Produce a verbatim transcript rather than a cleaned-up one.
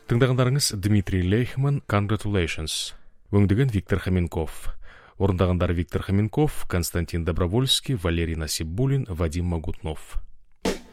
Тыңдағандарыңыз Дмитрий Лейхман, Congratulations. Өңдеген Виктор Хоменков. Орындағандар Виктор Хоменков, Константин Добровольский, Валерий Насибуллин, Вадим Магутнов.